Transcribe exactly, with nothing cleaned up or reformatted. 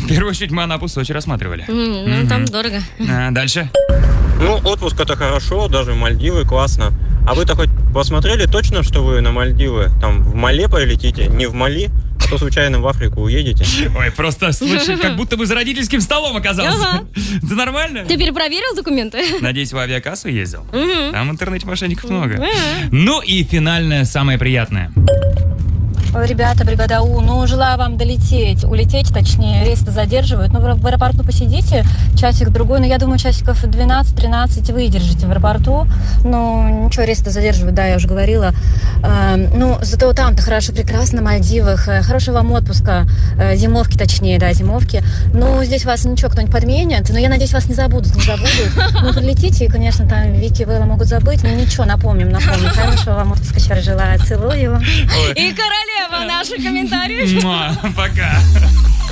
первую очередь мы Анапу, Сочи рассматривали. Mm, ну, там дорого. А, дальше? Ну, отпуск это хорошо, даже Мальдивы классно. А вы-то хоть посмотрели точно, что вы на Мальдивы? Там в Мале полетите, не в Мали, то случайно в Африку уедете? Ой, просто слушай, как будто бы за родительским столом оказался. Ага. Это нормально? Ты перепроверил документы? Надеюсь, в авиакассу ездил? Мгм. Там в интернете мошенников много. Мгм. Ну и финальное, самое приятное. Ой, ребята, бригада У, ну, желаю вам долететь, улететь, точнее, рейсы задерживают. Ну, в аэропорту посидите часик-другой, но я думаю, часиков двенадцать-тринадцать выдержите в аэропорту. Ну, ничего, рейсы задерживают, да, я уже говорила. Э, ну, зато там-то хорошо, прекрасно, на Мальдивах. Э, хорошего вам отпуска, э, зимовки, точнее, да, зимовки. Ну, здесь вас ничего, кто-нибудь подменит, но я надеюсь, вас не забудут, не забудут. Ну, прилетите, и, конечно, там Вики и Вэлла могут забыть, но ничего, напомним, напомним. Хорошего вам отпуска, еще раз желаю, целую. И королева наших комментариев. Муа, пока.